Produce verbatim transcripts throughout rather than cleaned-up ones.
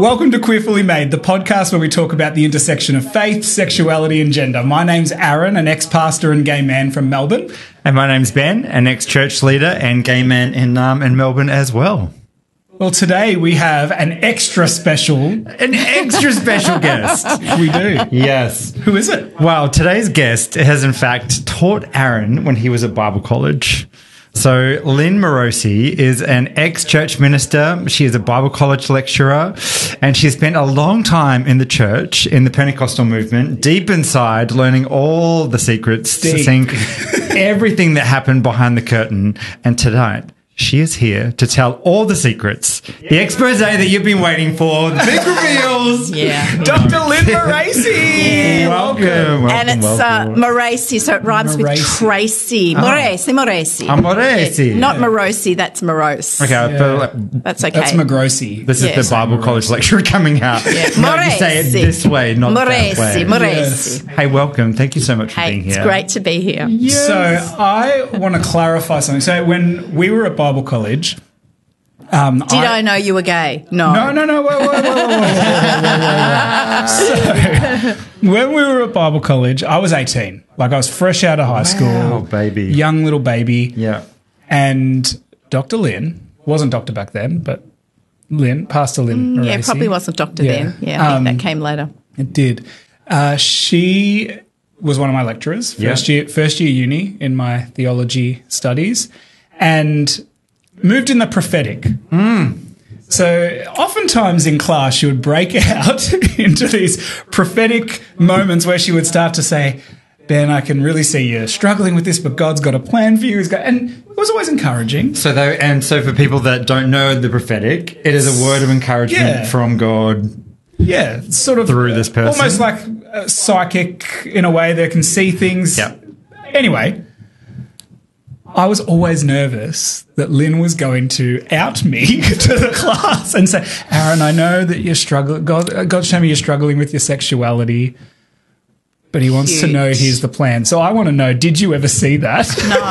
Welcome to Queerfully Made, the podcast where we talk about the intersection of faith, sexuality and gender. My name's Aaron, an ex-pastor and gay man from Melbourne. And my name's Ben, an ex-church leader and gay man in, um, in Melbourne as well. Well, today we have an extra special... An extra special guest. We do. Yes. Who is it? Well, today's guest has in fact taught Aaron when he was at Bible college. So Lynn Morosi is an ex-church minister. She is a Bible college lecturer, and she spent a long time in the church, in the Pentecostal movement, deep inside, learning all the secrets, Deep. seeing everything that happened behind the curtain. And tonight, she is here to tell all the secrets, the expose that you've been waiting for, the big reveals. Yeah. Doctor Lynn Morosi. Yeah. Welcome, welcome, And it's uh, welcome. Morosi, so it rhymes Morosi. with Tracy. Moresi, Moresi. Amoresi. Yeah, not Morosi, that's morose. Okay, I feel like That's okay. That's Magrossi. this is Yes. the Bible college lecturer coming out. Yeah. No, you say it Moresi. this way, not Moresi, that way. Moresi. Hey, welcome. Thank you so much for Hey, being here. it's great to be here. So I want to clarify something. So when we were at Bible college... Um, Did I, know you were gay? No. No, no, no. Whoa, whoa, whoa, whoa, whoa, whoa, whoa, whoa. So, when we were at Bible college, I was eighteen. Like, I was fresh out of high school. Wow, baby. Young little baby. Yeah. And Doctor Lynn, wasn't doctor back then, but Lynn, Pastor Lynn Mm, Yeah, Morosi. probably wasn't doctor Yeah. then. Yeah, I think Um, that came later. It did. Uh, she was one of my lecturers, first Yeah. year, first year uni in my theology studies, and moved in the prophetic. Mm. So oftentimes in class, she would break out into these prophetic moments where she would start to say, Ben, I can really see you're struggling with this, but God's got a plan for you. He's got, and it was always encouraging. So, though, and so for people that don't know the prophetic, it is a word of encouragement Yeah. from God. Yeah, it's sort of Through this person. almost like uh, psychic in a way that can see things. Yeah. Anyway, I was always nervous that Lynn was going to out me to the class and say, Aaron, I know that you're struggling. God, God's showing me you're struggling with your sexuality, but He wants to Huge. know here's the plan. So I want to know, did you ever see that?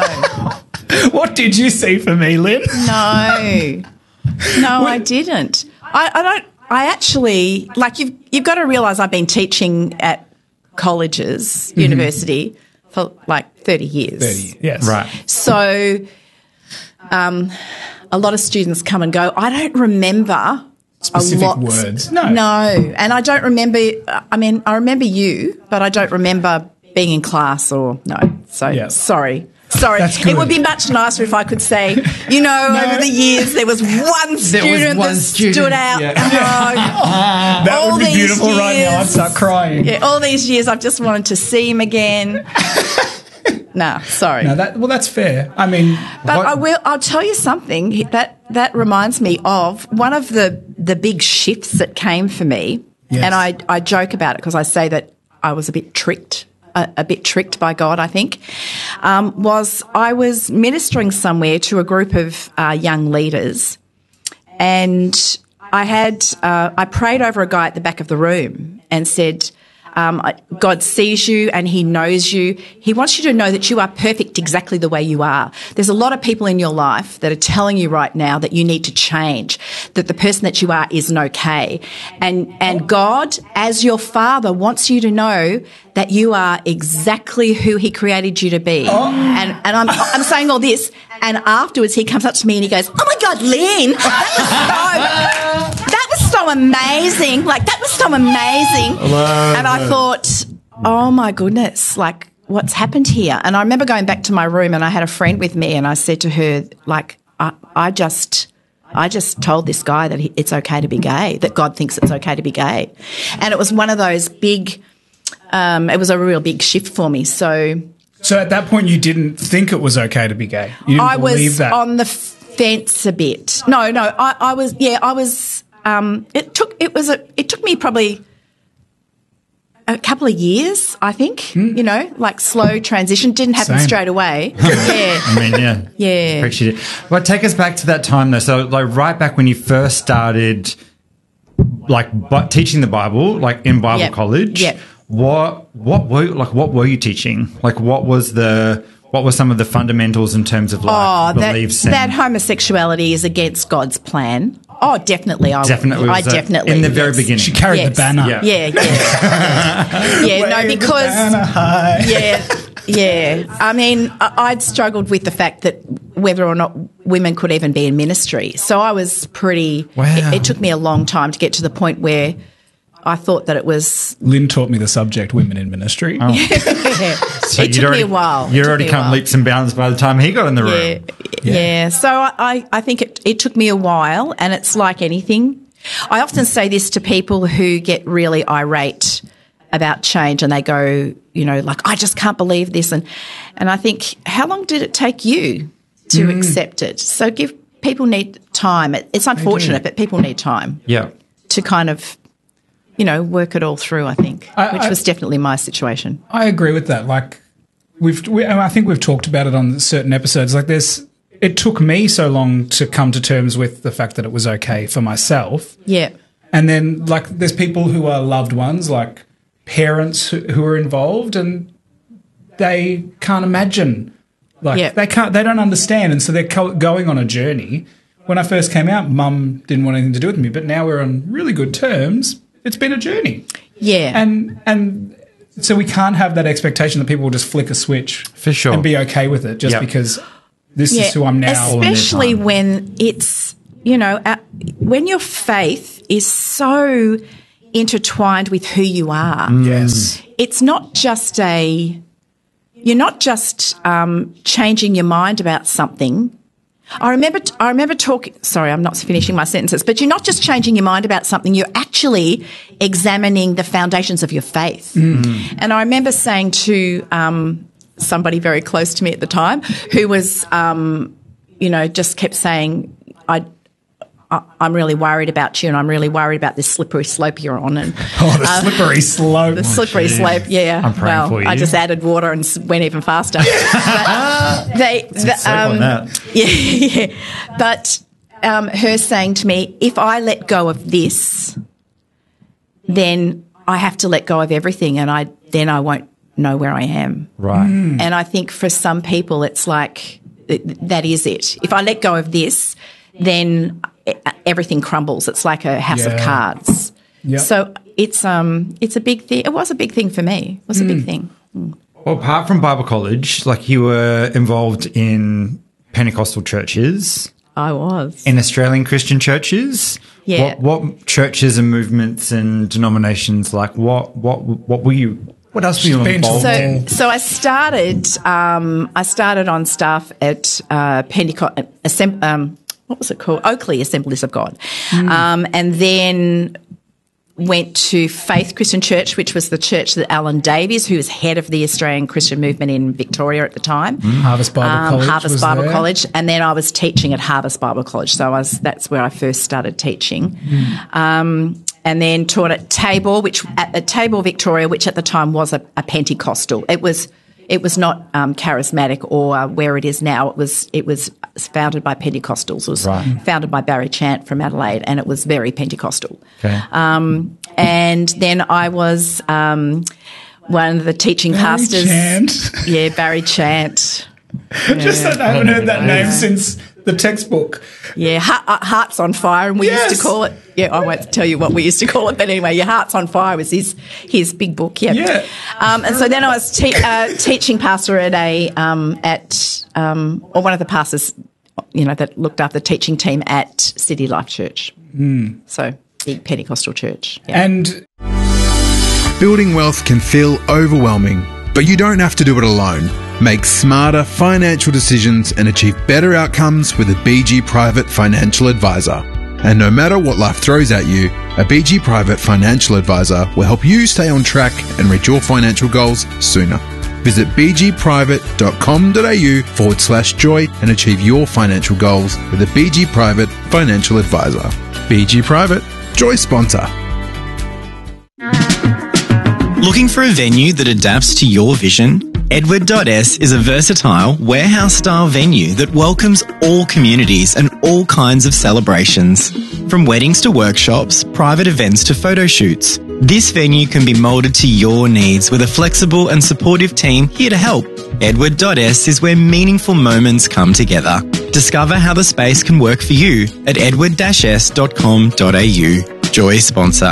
No. What did you see for me, Lynn? No. No, I didn't. I, I don't, I actually, like, you've, you've got to realise I've been teaching at colleges, Mm-hmm. university, for like thirty years. thirty, yes. Right. So um, a lot of students come and go. I don't remember Specific a lot. words. No. No. And I don't remember, I mean, I remember you, but I don't remember being in class or no. So Yeah. sorry. Sorry. That's good. It would be much nicer if I could say, you know, No. over the years there was one student one that student. stood out. Yeah. And I- That all would be these beautiful right now. I'd years- start crying. yeah, all these years I've just wanted to see him again. Nah, sorry. No, that, well, that's fair. I mean, But What- I will. I'll tell you something that that reminds me of one of the the big shifts that came for me, Yes. and I I joke about it because I say that I was a bit tricked, a, a bit tricked by God. I think um, was I was ministering somewhere to a group of uh, young leaders, and I had uh, I prayed over a guy at the back of the room and said. Um, God sees you and He knows you. He wants you to know that you are perfect exactly the way you are. There's a lot of people in your life that are telling you right now that you need to change, that the person that you are isn't okay. And, and God, as your Father, wants you to know that you are exactly who He created you to be. Oh. And, and I'm, I'm saying all this, and afterwards He comes up to me and He goes, oh my God, Lynn, that was so, that was so amazing. Like, that was so amazing. And I thought, oh my goodness, like, what's happened here? And I remember going back to my room and I had a friend with me and I said to her, like, I, I just... I just told this guy that he, it's okay to be gay, that God thinks it's okay to be gay. And it was one of those big, um, it was a real big shift for me. So so at that point, you didn't think it was okay to be gay. You didn't I believe was that. on the fence a bit. No, no, I, I was, yeah, I was, um, it took, it was a, it took me probably a couple of years, I think, you know, like slow transition. Didn't happen Same. straight away. Yeah. I mean, yeah. Yeah. Appreciate it. Well, take us back to that time, though. So, like, right back when you first started, like, bu- teaching the Bible, like, in Bible Yep. college, Yep. what, what were, like, what were you teaching? Like, what was the, what were some of the fundamentals in terms of, like, Oh, that, beliefs? and- that homosexuality is against God's plan. Oh, definitely. I Definitely. I was, uh, definitely. in the very yes. beginning. She carried Yes. the banner. Yeah. Yeah, yeah. yeah, no, Wave the because. banner high. Yeah, yeah. I mean, I- I'd struggled with the fact that whether or not women could even be in ministry. So I was pretty. Wow. It, it took me a long time to get to the point where I thought that it was. Lynn taught me the subject women in ministry. Oh. So it you'd took already, me a while. You'd It took already me a come while. leaps and bounds by the time he got in the room. Yeah, yeah. So I, I think it, it took me a while, and it's like anything. I often say this to people who get really irate about change, and they go, you know, like, I just can't believe this. And, and I think, how long did it take you to Mm. accept it? So give people need time. It, it's unfortunate, but people need time Yeah. to kind of, you know, work it all through, I think, I- which I- was definitely my situation. I agree with that. Like we've, we, I think we've talked about it on certain episodes. Like there's, it took me so long to come to terms with the fact that it was okay for myself. Yeah. And then like there's people who are loved ones, like parents who, who are involved, and they can't imagine. Like Yeah. they can't, they don't understand, and so they're co- going on a journey. When I first came out, Mum didn't want anything to do with me, but now we're on really good terms. It's been a journey. Yeah. And and so we can't have that expectation that people will just flick a switch For sure. and be okay with it just Yep. because this is who I'm now. in their Especially time. when it's, you know, uh, when your faith is so intertwined with who you are. Yes. It's not just a, you're not just um, changing your mind about something. I remember, I remember talking, sorry, I'm not finishing my sentences, but you're not just changing your mind about something, you're actually examining the foundations of your faith. And I remember saying to um, somebody very close to me at the time who was, um, you know, just kept saying, I, I, I'm really worried about you and I'm really worried about this slippery slope you're on. And Oh, the slippery slope. the slippery geez. slope, yeah. I'm praying well, for you. I just added water and s- went even faster. But they, the, Slope on um, that. yeah, yeah. But um, her saying to me, if I let go of this, then I have to let go of everything, and I then I won't know where I am. Right. And I think for some people, it's like th- that is it. If I let go of this, then e- everything crumbles. It's like a house of Yeah. cards. Yep. So it's um it's a big thing. It was a big thing for me. It was a big thing. Well, apart from Bible college, like you were involved in Pentecostal churches, I was. in Australian Christian churches. Yeah. What, what churches and movements and denominations, like what, what, what were you, what else were you been to involved the- in? So, so I started. Um, I started on staff at uh, Pentecost. Assemb- um, what was it called? Oakley Assemblies of God, um, and then went to Faith Christian Church, which was the church that Alan Davies, who was head of the Australian Christian movement in Victoria at the time, Harvest Bible um, College. Harvest was Bible there. College, and then I was teaching at Harvest Bible College. So I was that's where I first started teaching. Um, and then taught at Tabor, which at, at Tabor, Victoria, which at the time was a, a Pentecostal. It was it was not um, charismatic or uh, where it is now. It was it was founded by Pentecostals. It was Right. founded by Barry Chant from Adelaide, and it was very Pentecostal. Okay. Um, and then I was um, one of the teaching Barry pastors. Chant. Yeah, Barry Chant. Just that I haven't heard that name since the textbook. Yeah, heart, uh, Hearts on Fire, and we used Yes. to call it. Yeah, I won't tell you what we used to call it, but anyway, your Hearts on Fire was his his big book. Yeah, Yeah. Um, and so then I was te- uh, teaching pastor at a um, at um, or one of the pastors, you know, that looked after the teaching team at City Life Church. Mm. So big Pentecostal church. Yeah. And Building wealth can feel overwhelming, but you don't have to do it alone. Make smarter financial decisions and achieve better outcomes with a B G Private Financial Advisor. And no matter what life throws at you, a B G Private Financial Advisor will help you stay on track and reach your financial goals sooner. Visit bgprivate.com.au forward slash joy and achieve your financial goals with a B G Private Financial Advisor. B G Private, Joy Sponsor. Looking for a venue that adapts to your vision? Edward dot S is a versatile, warehouse-style venue that welcomes all communities and all kinds of celebrations. From weddings to workshops, private events to photo shoots, this venue can be moulded to your needs with a flexible and supportive team here to help. Edward dot S is where meaningful moments come together. Discover how the space can work for you at edward dash s dot com dot a u. Joy sponsor.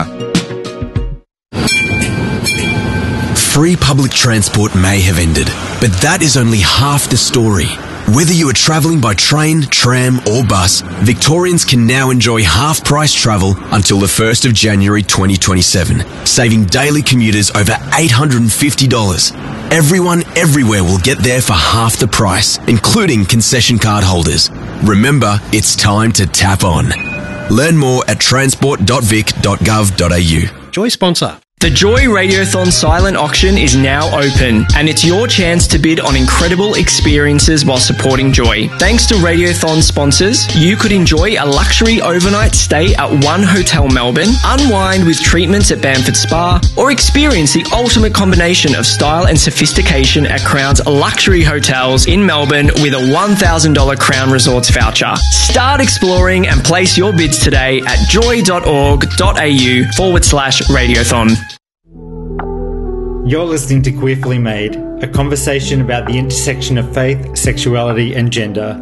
Free public transport may have ended, but that is only half the story. Whether you are travelling by train, tram or bus, Victorians can now enjoy half-price travel until the first of January twenty twenty-seven, saving daily commuters over eight hundred fifty dollars. Everyone everywhere will get there for half the price, including concession card holders. Remember, it's time to tap on. Learn more at transport dot vic dot gov dot a u. Joy sponsor. The Joy Radiothon silent auction is now open, and it's your chance to bid on incredible experiences while supporting Joy. Thanks to Radiothon sponsors, you could enjoy a luxury overnight stay at One Hotel Melbourne, unwind with treatments at Bamford Spa, or experience the ultimate combination of style and sophistication at Crown's luxury hotels in Melbourne with a one thousand dollars Crown Resorts voucher. Start exploring and place your bids today at joy dot org dot a u forward slash radiothon. You're listening to Queerfully Made, a conversation about the intersection of faith, sexuality and gender.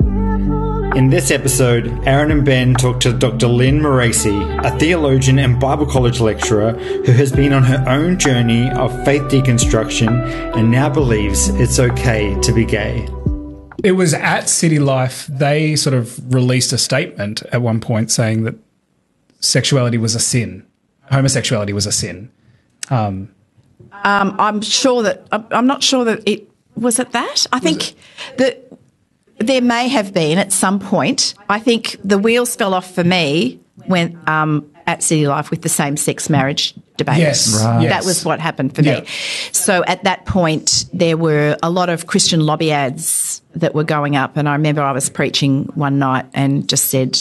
In this episode, Aaron and Ben talk to Doctor Lynn Meracy, a theologian and Bible college lecturer who has been on her own journey of faith deconstruction and now believes it's okay to be gay. It was at City Life, they sort of released a statement at one point saying that sexuality was a sin. Homosexuality was a sin. Um, Um, I'm sure that I'm I'm not sure that it was it that. I think that there may have been at some point. I think the wheels fell off for me when um, at City Life with the same-sex marriage debate. Yes, right. That Yes. was what happened for Yeah. me. So at that point, there were a lot of Christian lobby ads that were going up, and I remember I was preaching one night and just said,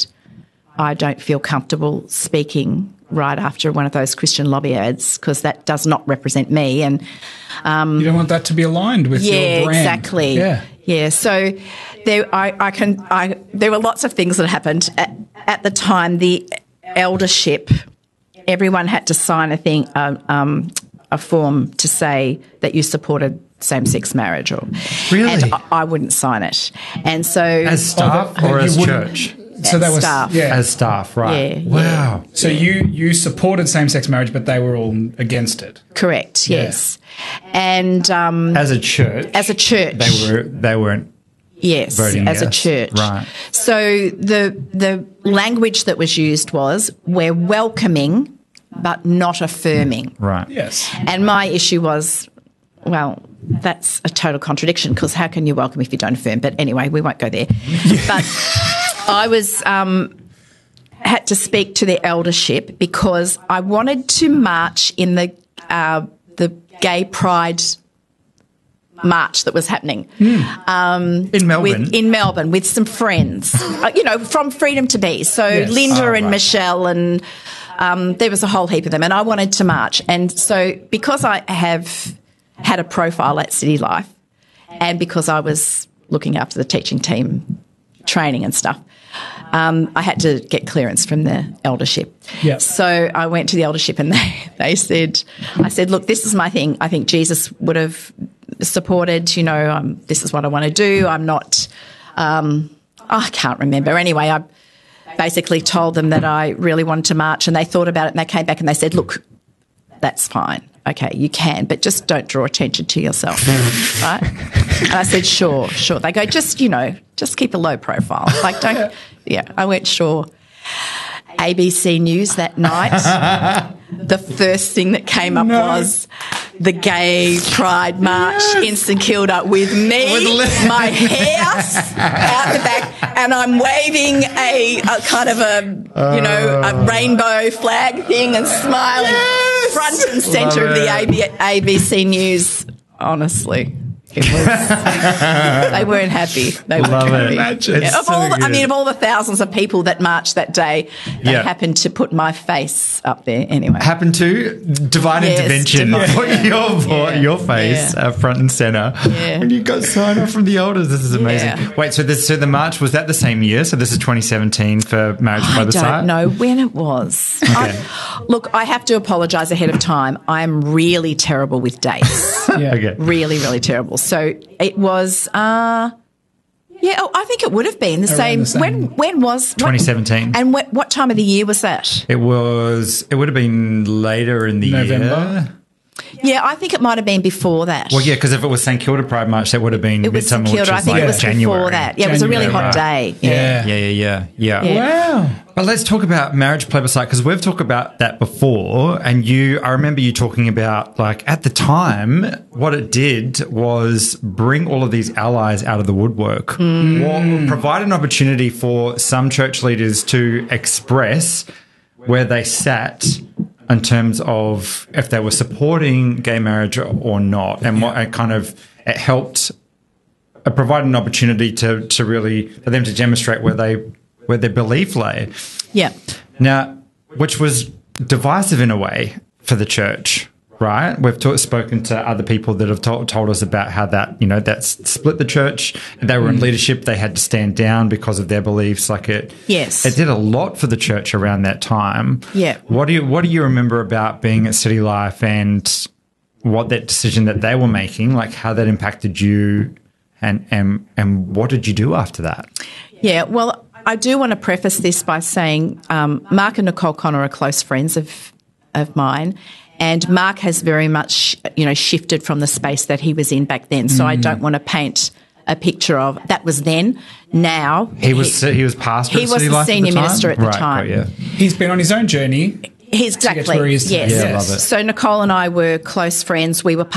I don't feel comfortable speaking right after one of those Christian lobby ads because that does not represent me. And um, you don't want that to be aligned with yeah, your brand. exactly. Yeah, yeah. So there, I, I can. I there were lots of things that happened at, at the time. The eldership, everyone had to sign a thing, uh, um, a form to say that you supported same-sex marriage. Or Really? and I, I wouldn't sign it. And so As staff Oh, or you as wouldn't- church? So that was staff. yeah. As staff, right. Yeah, wow. So you you supported same-sex marriage, but they were all against it. correct, yes, and um, As a church, as a church, they were they weren't yes, voting as a yes. church, Right. So the the language that was used was we're welcoming, but not affirming. right. Yes. And my issue was, well, that's a total contradiction because how can you welcome if you don't affirm? But anyway, we won't go there. But I was um, had to speak to the eldership because I wanted to march in the uh, the gay pride march that was happening um, In Melbourne? With, in Melbourne with some friends, uh, you know, from Freedom to Be. So Yes. Linda Oh, and right. Michelle and um, there was a whole heap of them, and I wanted to march. And so because I have had a profile at City Life and because I was looking after the teaching team training and stuff, um, I had to get clearance from the eldership. Yeah. So I went to the eldership and they, they said, I said, look, this is my thing. I think Jesus would have supported, you know, um, this is what I want to do. I'm not, um, I can't remember. Anyway, I basically told them that I really wanted to march and they thought about it and they came back and they said, look, that's fine. Okay, you can, but just don't draw attention to yourself, right? And I said, sure, sure. They go, just, you know, just keep a low profile. Like, don't, yeah, I went, sure. A B C News that night, the first thing that came up was the gay pride march in St Kilda with me, my hair out the back, and I'm waving a, a kind of a, you know, a rainbow flag thing and smiling front and centre of the A B, A B C News. Honestly. It was, they weren't happy. They Love weren't it. happy. It's Yeah. Of so all, the, I good. mean, of all the thousands of people that marched that day, they Yeah. happened to put my face up there anyway. Happened to divine Yes, intervention. divine. Put your vo- Yeah. your face Yeah. uh, front and center, Yeah. and you got sign off from the elders. This is amazing. Yeah. Wait, so this so the march was that the same year? So this is twenty seventeen for Marriage by I the don't Side. know when it was. I, look, I have to apologise ahead of time. I am really terrible with dates. Yeah. Okay. really, really terrible. So it was, uh, Yeah, oh, I think it would have been the Around same. the same. When when was what- twenty seventeen. And what, what time of the year was that? It was. It would have been later in the November? year. Yeah, I think it might have been before that. Well, yeah, because if it was Saint Kilda Pride March, that would have been It was St midsummer, which Kilda. I is think like it was January. before that. Yeah, it was a really January, hot right. day. Yeah. Yeah, yeah, yeah, yeah. Yeah. Wow. But let's talk about marriage plebiscite, because we've talked about that before. And you, I remember you talking about, like, at the time, what it did was bring all of these allies out of the woodwork, or provide an opportunity for some church leaders to express where they sat in terms of if they were supporting gay marriage or not, and what it kind of it helped uh, provide an opportunity to to really for them to demonstrate where they where their belief lay. Yeah. Now, which was divisive in a way for the church, right? We've ta- spoken to other people that have to- told us about how that, you know, that's split the church. They were in leadership. They had to stand down because of their beliefs. Like it, Yes. it did a lot for the church around that time. Yeah. What do you, what do you remember about being at City Life and what that decision that they were making, like how that impacted you, and, and, and what did you do after that? Yeah, well, I do want to preface this by saying um, Mark and Nicole Connor are close friends of of mine, and Mark has very much, you know, shifted from the space that he was in back then. So I don't want to paint a picture of that was then. Now He was he was pastor. he at was City the Life senior at the time? minister at the Right, time. Right, yeah. He's been on his own journey. He's to get to exactly where he is today. yes. Yeah, I love it. So Nicole and I were close friends. We were